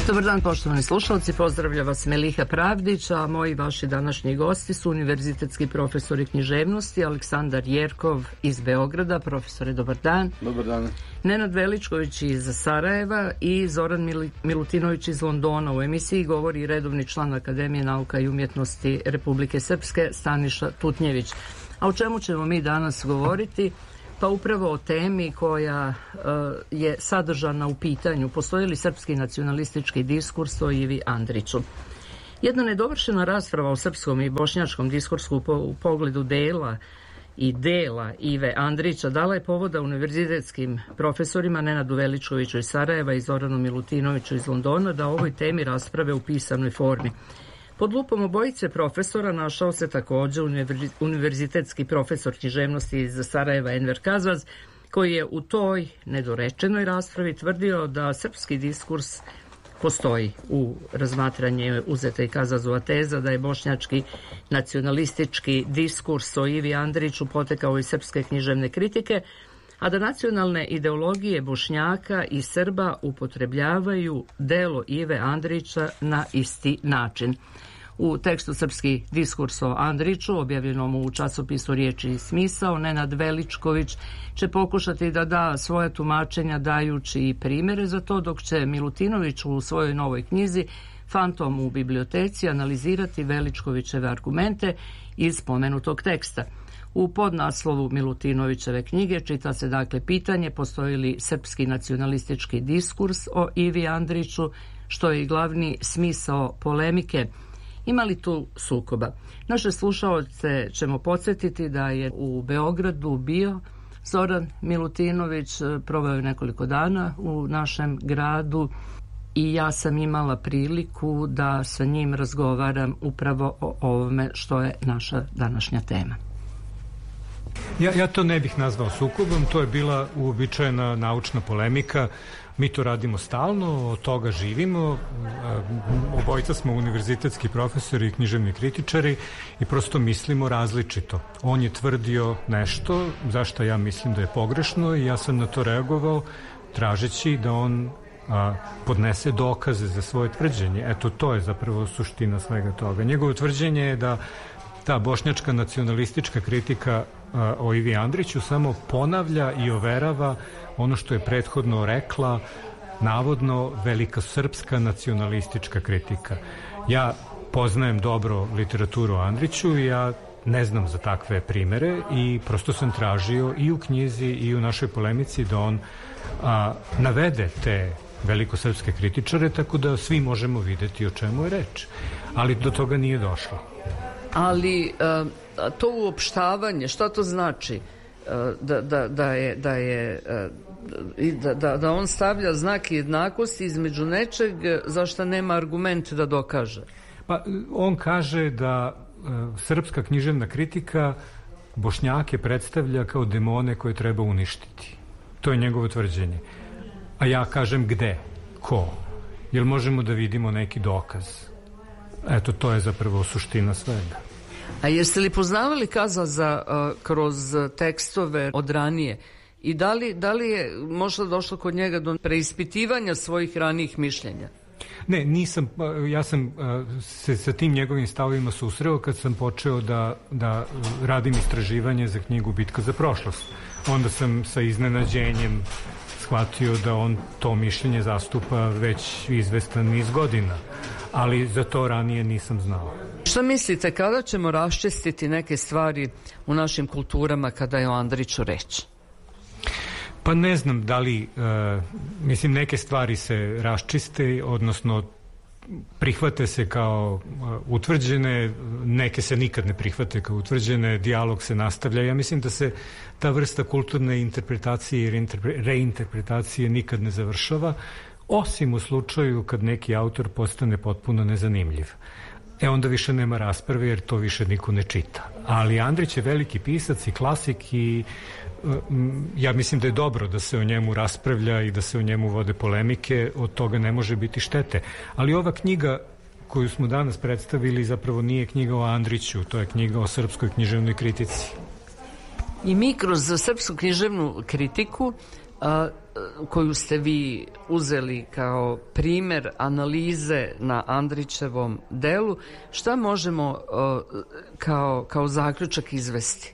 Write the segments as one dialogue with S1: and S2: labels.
S1: Dobar dan, poštovani slušalci, pozdravlja vas Meliha Pravdić, a moji vaši današnji gosti su univerzitetski profesori književnosti Aleksandar Jerkov iz Beograda. Profesore, dobar dan.
S2: Dobar dan.
S1: Nenad Veličković iz Sarajeva i Zoran Milutinović iz Londona. U emisiji govori redovni član Akademije nauka i umjetnosti Republike Srpske Staniša Tutnjević. A o čemu ćemo mi danas govoriti? Pa upravo o temi koja je sadržana u pitanju postoji li srpski nacionalistički diskurs o Ivi Andriću. Jedna nedovršena rasprava o srpskom i bošnjačkom diskursu u pogledu dela Ive Andrića dala je povoda univerzitetskim profesorima Nenadu Veličkoviću iz Sarajeva i Zoranu Milutinoviću iz Londona da o ovoj temi rasprave u pisanoj formi. Pod lupom obojice profesora našao se također univerzitetski profesor književnosti iz Sarajeva Enver Kazvaz, koji je u toj nedorečenoj raspravi tvrdio da srpski diskurs postoji. U razmatranje uzeta i Kazvazova teza da je bošnjački nacionalistički diskurs o Ivi Andriću potekao iz srpske književne kritike, a da nacionalne ideologije Bošnjaka i Srba upotrebljavaju delo Ive Andrića na isti način. U tekstu Srpski diskurs o Andriću, objavljenom u časopisu Riječi i smisao, Nenad Veličković će pokušati da da svoja tumačenja dajući i primjere za to, dok će Milutinović u svojoj novoj knjizi Fantom u biblioteci analizirati Veličkovićeve argumente iz spomenutog teksta. U podnaslovu Milutinovićeve knjige čita se dakle pitanje postoji li srpski nacionalistički diskurs o Ivi Andriću, što je i glavni smisao polemike. Ima li tu sukoba? Naše slušaoce ćemo podsjetiti da je u Beogradu bio Zoran Milutinović, proveo je nekoliko dana u našem gradu i ja sam imala priliku da sa njim razgovaram upravo o ovome što je naša današnja tema.
S3: Ja to ne bih nazvao sukobom, to je bila uobičajena naučna polemika. Mi to radimo stalno, od toga živimo. Obojica smo univerzitetski profesori i književni kritičari i prosto mislimo različito. On je tvrdio nešto za što ja mislim da je pogrešno i ja sam na to reagovao tražeći da on podnese dokaze za svoje tvrđenje. Eto, to je zapravo suština svega toga. Njegovo tvrđenje je da ta bošnjačka nacionalistička kritika o Ivi Andriću samo ponavlja i overava ono što je prethodno rekla navodno velika srpska nacionalistička kritika. Ja poznajem dobro literaturu o Andriću i ja ne znam za takve primere i prosto sam tražio i u knjizi i u našoj polemici da on navede te velikosrpske kritičare, tako da svi možemo videti o čemu je reč. Ali do toga nije došlo.
S1: Ali to uopštavanje, šta to znači? Da on stavlja znak jednakosti između nečeg za što nema argument da dokaže.
S3: Pa on kaže da srpska književna kritika Bošnjake predstavlja kao demone koje treba uništiti. To je njegovo tvrđenje. A ja kažem gde? Ko? Jel možemo da vidimo neki dokaz? Eto, to je zapravo suština svega.
S1: A jeste li poznavali Kazvaza kroz tekstove od ranije? I da li je možda došlo kod njega do preispitivanja svojih ranijih mišljenja?
S3: Ne, nisam. Ja sam se sa tim njegovim stavovima susreo kad sam počeo da radim istraživanje za knjigu Bitka za prošlost. Onda sam sa iznenađenjem shvatio da on to mišljenje zastupa već izvestan niz godina, ali za to ranije nisam znao.
S1: Šta mislite, kada ćemo raščistiti neke stvari u našim kulturama kada je o Andriću reč?
S3: Pa ne znam da li, mislim, neke stvari se raščiste, odnosno prihvate se kao utvrđene, neke se nikad ne prihvate kao utvrđene, dijalog se nastavlja. Ja mislim da se ta vrsta kulturne interpretacije i reinterpretacije nikad ne završava, osim u slučaju kad neki autor postane potpuno nezanimljiv. Onda više nema rasprave jer to više niko ne čita. Ali Andrić je veliki pisac i klasik i ja mislim da je dobro da se o njemu raspravlja i da se o njemu vode polemike, od toga ne može biti štete. Ali ova knjiga koju smo danas predstavili zapravo nije knjiga o Andriću, to je knjiga o srpskoj književnoj kritici.
S1: I mi kroz srpsku književnu kritiku koju ste vi uzeli kao primer analize na Andrićevom delu, šta možemo kao zaključak izvesti?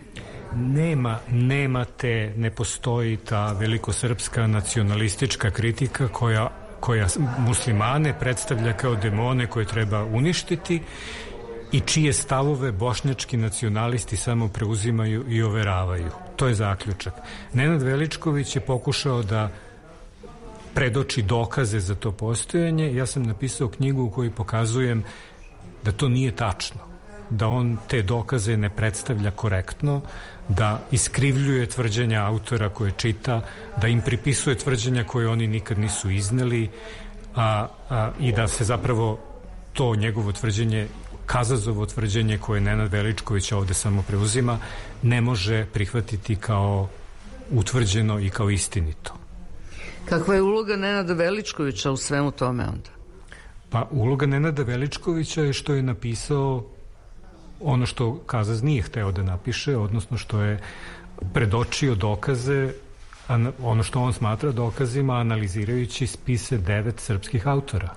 S3: Ne postoji ta velikosrpska nacionalistička kritika koja muslimane predstavlja kao demone koje treba uništiti i čije stavove bošnjački nacionalisti samo preuzimaju i overavaju. To je zaključak. Nenad Veličković je pokušao da predoči dokaze za to postojanje. Ja sam napisao knjigu u kojoj pokazujem da to nije tačno, da on te dokaze ne predstavlja korektno, da iskrivljuje tvrđenja autora koje čita, da im pripisuje tvrđenja koje oni nikad nisu izneli i da se zapravo to njegovo tvrđenje, Kazazovo tvrđenje koje Nenad Veličković ovde samo preuzima, ne može prihvatiti kao utvrđeno i kao istinito.
S1: Kakva je uloga Nenada Veličkovića u svemu tome onda?
S3: Pa uloga Nenada Veličkovića je što je napisao ono što Kazaz nije hteo da napiše, odnosno što je predočio dokaze, ono što on smatra dokazima, analizirajući spise 9 srpskih autora.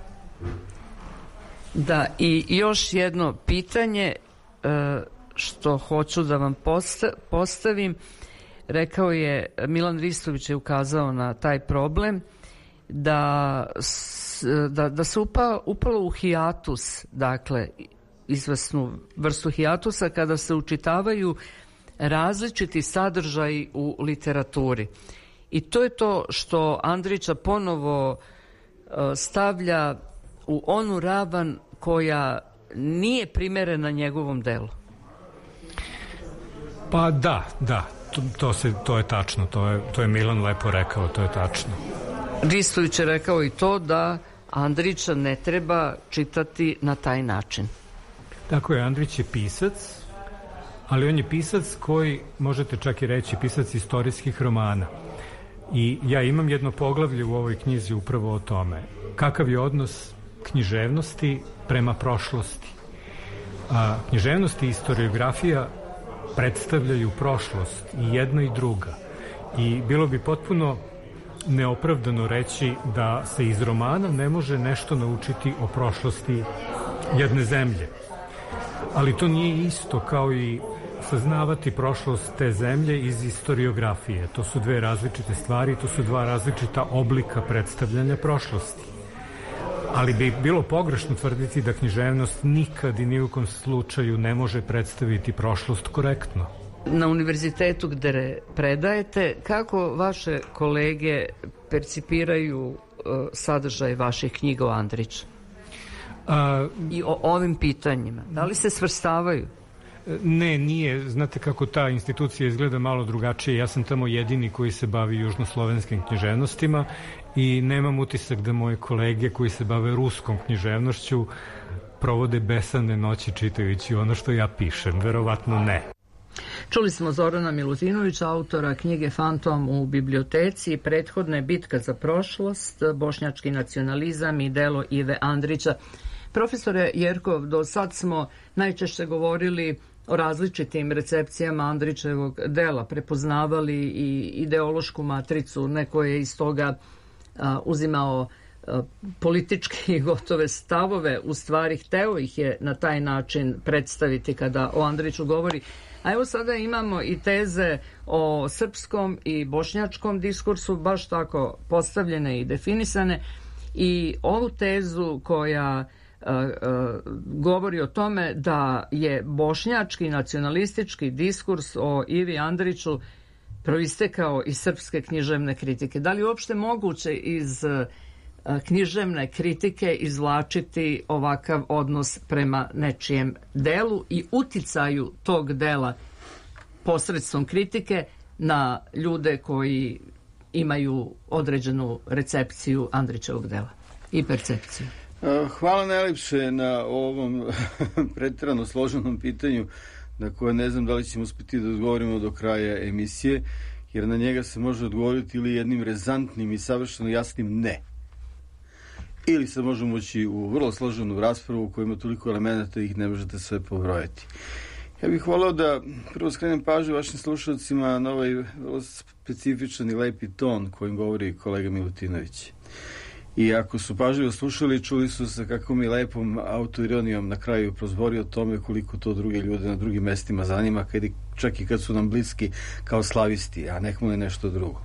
S1: Da, i još jedno pitanje što hoću da vam postavim. Rekao je, Milan Ristović je ukazao na taj problem da se upalo u hijatus, dakle izvesnu vrstu hijatusa kada se učitavaju različiti sadržaji u literaturi. I to je to što Andrića ponovo stavlja u onu ravan koja nije primerena njegovom delu.
S3: Pa da, to je tačno, to je Milan lepo rekao, to je tačno.
S1: Ristović je rekao i to da Andrića ne treba čitati na taj način.
S3: Tako je, Andrić je pisac, ali on je pisac koji, možete čak i reći, pisac istorijskih romana. I ja imam jedno poglavlje u ovoj knjizi upravo o tome. Kakav je odnos književnosti prema prošlosti? Književnost i historiografija predstavljaju prošlost, i jedna i druga. I bilo bi potpuno neopravdano reći da se iz romana ne može nešto naučiti o prošlosti jedne zemlje. Ali to nije isto kao i saznavati prošlost te zemlje iz historiografije. To su dve različite stvari, to su dva različita oblika predstavljanja prošlosti. Ali bi bilo pogrešno tvrditi da književnost nikad i ni u kom slučaju ne može predstaviti prošlost korektno.
S1: Na univerzitetu gde predajete, kako vaše kolege percipiraju sadržaj vaših knjiga o Andriću? I o ovim pitanjima. Da li se svrstavaju?
S3: Ne, nije. Znate kako ta institucija izgleda malo drugačije. Ja sam tamo jedini koji se bavi južnoslovenskim književnostima i nemam utisak da moje kolege koji se bave ruskom književnošću provode besane noći čitajući ono što ja pišem. Verovatno ne.
S1: Čuli smo Zorana Milutinovića, autora knjige Fantom u biblioteci, prethodne Bitka za prošlost, bošnjački nacionalizam i delo Ive Andrića. Profesore Jerkov, do sad smo najčešće govorili o različitim recepcijama Andrićevog dela, prepoznavali i ideološku matricu, neko je iz toga uzimao političke i gotove stavove, u stvari hteo ih je na taj način predstaviti kada o Andriću govori. A evo sada imamo i teze o srpskom i bošnjačkom diskursu, baš tako postavljene i definisane, i ovu tezu koja govori o tome da je bošnjački nacionalistički diskurs o Ivi Andriću proistekao iz srpske književne kritike. Da li je uopšte moguće iz književne kritike izvlačiti ovakav odnos prema nečijem delu i uticaju tog dela posredstvom kritike na ljude koji imaju određenu recepciju Andrićevog dela i percepciju?
S2: Hvala najlepše na ovom preterano složenom pitanju na koje ne znam da li ćemo uspeti da odgovorimo do kraja emisije, jer na njega se može odgovoriti ili jednim rezantnim i savršeno jasnim ne. Ili se možemo ući u vrlo složenu raspravu u kojoj ima toliko elemenata da ih ne možete sve pobrojati. Ja bih voleo da prvo skrenem pažnju vašim slušalcima na ovaj vrlo specifičan i lepi ton kojim govori kolega Milutinović. I ako su pažljivo slušali, čuli su sa kakvom i lepom autoironijom na kraju prozborio o tome koliko to druge ljude na drugim mestima zanima, čak i kad su nam bliski kao slavisti, a nekmo je nešto drugo.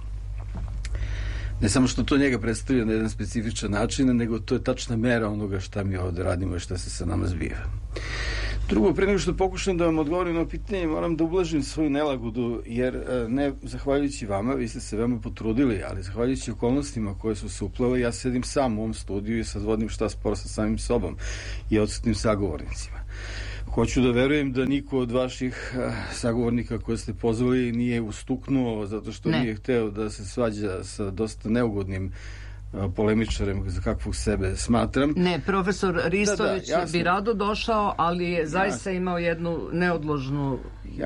S2: Ne samo što to njega predstavlja na jedan specifičan način, nego to je tačna mera onoga šta mi ovde radimo i šta se sa nama zbiva. Drugo, pre nego što pokušam da vam odgovorim na pitanje, moram da ublažim svoju nelagodu, jer ne zahvaljujući vama, vi ste se veoma potrudili, ali zahvaljujući okolnostima koje su se uplele, ja sedim sam u ovom studiju i sad vodim šta spor sa samim sobom i odsutnim sagovornicima. Hoću da verujem da niko od vaših sagovornika koje ste pozvali nije ustuknuo zato što nije hteo da se svađa sa dosta neugodnim polemičarem za kakvog sebe smatram.
S1: Ne, profesor Ristović bi rado došao, ali je zaista imao jednu neodložnu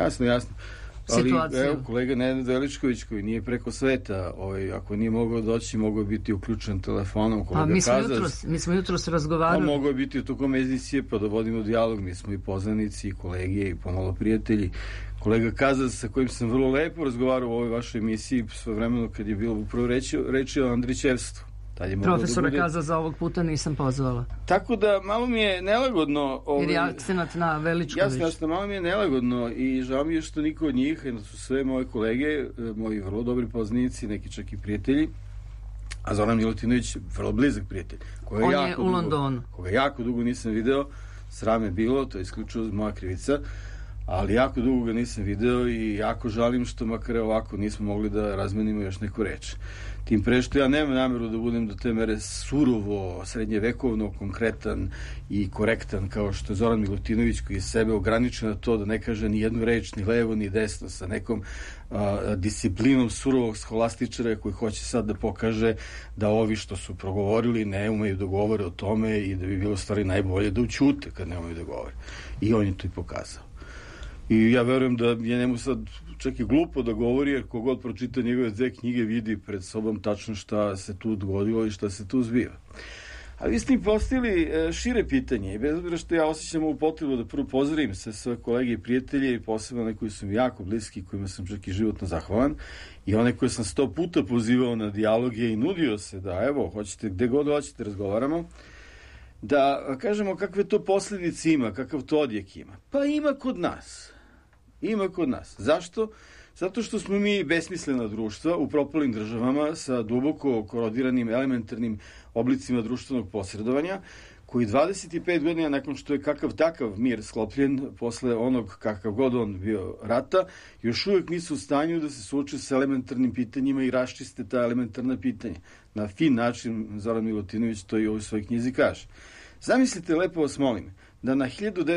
S1: situaciju.
S2: Ali evo, kolega Nenad Veličković koji nije preko sveta, ako nije mogao doći, mogao biti uključen telefonom.
S1: Mi smo jutros razgovarali.
S2: Mogao je biti tokom emisije pa da vodimo dijalog, mi smo i poznanici, i kolege, i pomalo prijatelji. Kolega Kazas, sa kojim sam vrlo lepo razgovarao u ovoj vašoj emisiji sve vremeno kad je bilo upravo reči o Andrićevstvu.
S1: Profesora Kaza za ovog puta nisam pozvala.
S2: Tako da malo mi je nelagodno...
S1: Jer je akcenat na Veličković.
S2: Jasno, malo mi je nelagodno i žao mi je što niko od njih, jedno su sve moje kolege, moji vrlo dobri poznanici, neki čak i prijatelji, a Zoran Milutinović vrlo blizak prijatelj.
S1: On je u Londonu.
S2: Koga jako dugo nisam video, sram je bilo, to je isključivo moja krivica, ali jako dugo ga nisam video i jako žalim što makar ovako nismo mogli da razmenimo još neku reč. Tim pre što ja nemam nameru da budem do te mere surovo, srednjevekovno, konkretan i korektan kao što je Zoran Milutinović koji je sebe ograničio na to da ne kaže ni jednu reč, ni levo, ni desno, sa nekom disciplinom surovog scholastičara koji hoće sad da pokaže da ovi što su progovorili ne umeju da govore o tome i da bi bilo stvari najbolje da ućute kad ne umeju da govore. I on je to i pokazao. I ja verujem da je njemu sad čak i glupo da govori, jer kogod pročita njegove 2 knjige vidi pred sobom tačno šta se tu dogodilo i šta se tu zbiva. Ali vi ste mi postavili šire pitanje i bez obzira što ja osjećam ovu potrebu da prvo pozdravim sve kolege i prijatelje i posebno one koji su mi jako bliski, kojima sam čak i životno zahvalan i one koje sam 100 puta pozivao na dijaloge i nudio se da evo, hoćete, gde god hoćete razgovaramo, da kažemo kakve to posljedice ima, kakav to odjek ima. Pa ima kod nas. Ima kod nas. Zašto? Zato što smo mi besmislena društva u propalim državama sa duboko korodiranim elementarnim oblicima društvenog posredovanja koji 25 godina nakon što je kakav takav mir sklopljen posle onog kakav god on bio rata, još uvijek nisu u stanju da se suoče sa elementarnim pitanjima i raščiste ta elementarna pitanja. Na fin način Zoran Milutinović to i u ovoj svojoj knjizi kaže. Zamislite, lepo vas molim, da na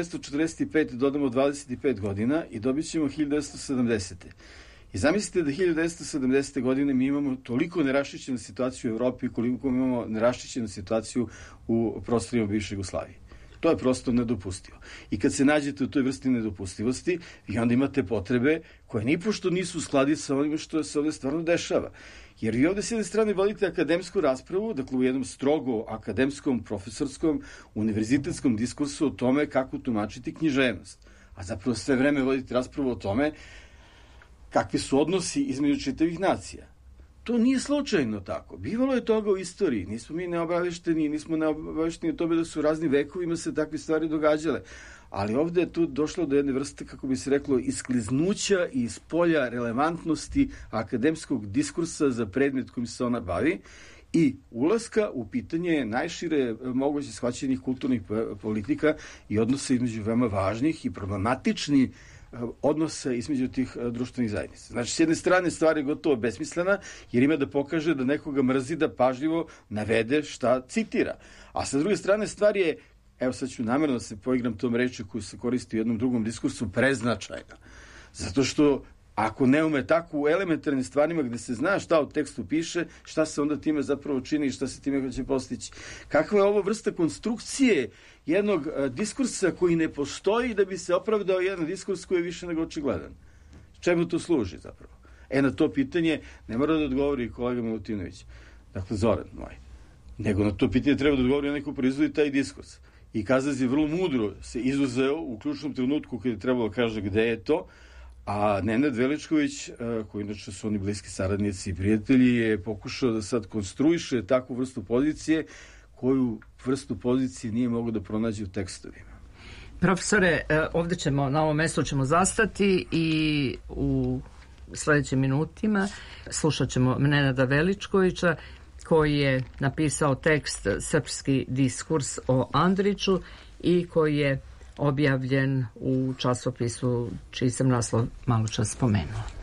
S2: 1945 dodamo 25 godina i dobit ćemo 1970. I zamislite da 1970. godine mi imamo toliko neraščišćenu situaciju u Evropi koliko imamo neraščišćenu situaciju u prostorima bivše Jugoslavije. To je prosto nedopustivo. I kad se nađete u toj vrsti nedopustivosti, vi onda imate potrebe koje nipošto nisu u skladi sa onim što se ovde stvarno dešava. Jer vi ovde s jedne strane vodite akademsku raspravu, dakle u jednom strogo akademskom, profesorskom, univerzitetskom diskursu o tome kako tumačiti književnost. A zapravo sve vreme vodite raspravu o tome kakvi su odnosi između čitavih nacija. To nije slučajno tako. Bivalo je toga u istoriji. Nismo mi nismo neobavešteni o tome da su razni vekovima se takve stvari događale. Ali ovde je tu došlo do jedne vrste, kako bi se reklo, iskliznuća i iz polja relevantnosti akademskog diskursa za predmet kojim se ona bavi i ulaska u pitanje najšire moguće shvaćenih kulturnih politika i odnosa između veoma važnih i problematičnih odnosa između tih društvenih zajednica. Znači, s jedne strane stvar je gotovo besmislena, jer ima da pokaže da nekoga mrzi da pažljivo navede šta citira. A sa druge strane stvar je, evo sad ću namjerno da se poigram tom reči koju se koristi u jednom drugom diskursu, preznačajna. Zato što ako ne ume tako u elementarnim stvarima gde se zna šta u tekstu piše, šta se onda time zapravo čini i šta se time hoće postići. Kakva je ovo vrsta konstrukcije jednog diskursa koji ne postoji da bi se opravdao jedan diskurs koji je više nego očigledan? Čemu to služi zapravo? Na to pitanje ne mora da odgovori kolega Milutinović, dakle Zoran moj, nego na to pitanje treba da odgovori onaj ko proizvodi taj diskurs. I Kazaz je vrlo mudro se izuzeo u ključnom trenutku kada je trebalo kaže gde je to, a Nenad Veličković, koji inače su oni bliski saradnici i prijatelji, je pokušao da sad konstruiše takvu vrstu pozicije koju vrstu pozicije nije mogao da pronađe u tekstovima.
S1: Profesore, ovde ćemo, na ovom mestu ćemo zastati i u sledećim minutima slušat ćemo Nenada Veličkovića koji je napisao tekst Srpski diskurs o Andriću i koji je objavljen u časopisu čiji sam naslov malo čas spomenuo.